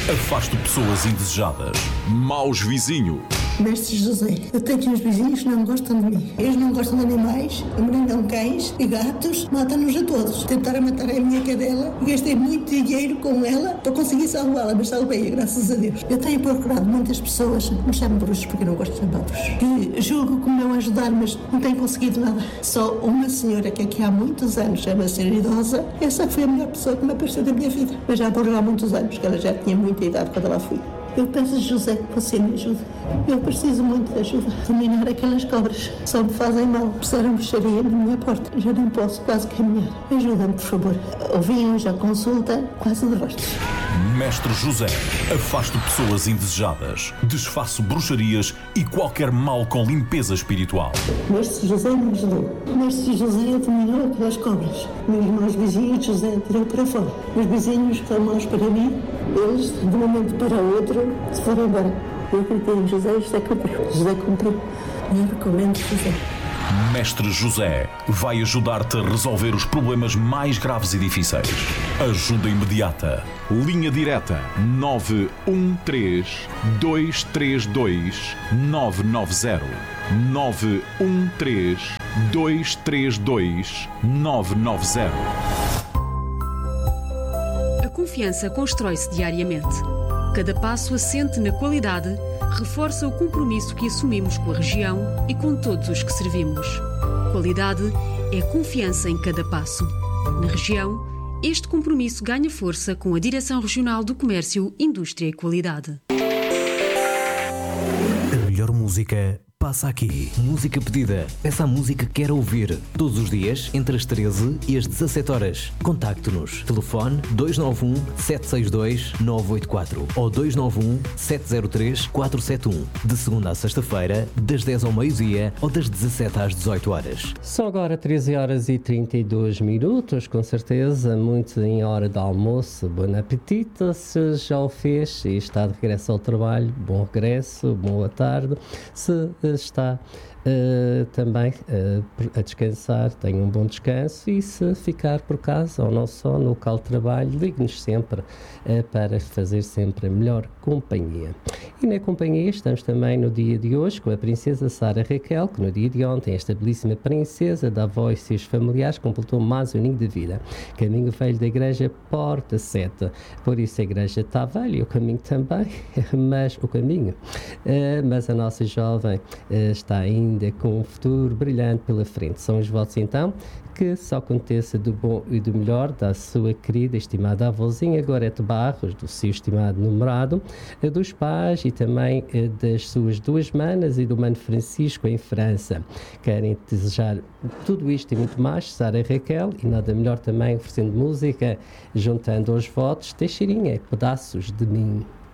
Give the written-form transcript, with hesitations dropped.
Afaste pessoas indesejadas. Maus vizinhos. Mestre José, eu tenho uns vizinhos que não gostam de mim. Eles não gostam de animais, abrandam cães e gatos, matam-nos a todos. Tentaram matar a minha cadela e gastei muito dinheiro com ela para conseguir salvá-la, mas salvei-a, graças a Deus. Eu tenho procurado muitas pessoas, me chamam bruxos porque eu não gosto de chamar bruxos, que julgo que me vão ajudar, mas não tenho conseguido nada. Só uma senhora que aqui há muitos anos, é uma senhora idosa, essa foi a melhor pessoa que me apareceu da minha vida. Mas já morreu há muitos anos, que ela já tinha muita idade quando ela foi. Eu peço, José, que você me ajude. Eu preciso muito de ajuda. Dominar aquelas cobras. Só me fazem mal. Puseram bruxaria na minha porta. Já não posso quase caminhar. Ajuda-me, por favor. Ouvi hoje a consulta, quase de rostos. Mestre José, afasto pessoas indesejadas, desfaço bruxarias e qualquer mal com limpeza espiritual. Mestre José me ajudou. Mestre José dominou aquelas cobras. Meus irmãos vizinhos, José tirou para fora. Os vizinhos que são maus para mim, eles, de um momento para o outro, se foram embora. Eu acreditei em José, José cumpriu. José cumpriu. Eu recomendo José. Mestre José vai ajudar-te a resolver os problemas mais graves e difíceis. Ajuda imediata. Linha direta 913-232-990. 913-232-990. A confiança constrói-se diariamente. Cada passo assente na qualidade reforça o compromisso que assumimos com a região e com todos os que servimos. Qualidade é confiança em cada passo. Na região, este compromisso ganha força com a Direção Regional do Comércio, Indústria e Qualidade. A melhor música passa aqui. Música pedida. Peça a música que quer ouvir. Todos os dias, entre as 13 e as 17 horas. Contacte-nos. Telefone 291-762-984 ou 291-703-471. De segunda à sexta-feira, das 10 ao meio-dia ou das 17 às 18 horas. São agora 13 horas e 32 minutos, com certeza, muito em hora de almoço. Bom apetite, se já o fez e está de regresso ao trabalho, bom regresso, boa tarde. Se está também a descansar, tenha um bom descanso, e se ficar por casa ou não só no local de trabalho, ligue-nos sempre para fazer sempre a melhor companhia. E na companhia estamos também no dia de hoje com a princesa Sara Raquel, que no dia de ontem esta belíssima princesa da avó e seus familiares completou mais um ninho de vida. Caminho velho da igreja Porta 7, por isso a igreja está velha e o caminho também, mas o caminho, mas a nossa jovem está ainda com um futuro brilhante pela frente. São os votos então que só aconteça do bom e do melhor da sua querida, estimada avózinha Gorete Barros, do seu estimado namorado, dos pais e também das suas duas manas e do mano Francisco em França. Querem desejar tudo isto e muito mais, Sara e Raquel, e nada melhor também oferecendo música, juntando aos votos Teixeirinha, pedaços de mim.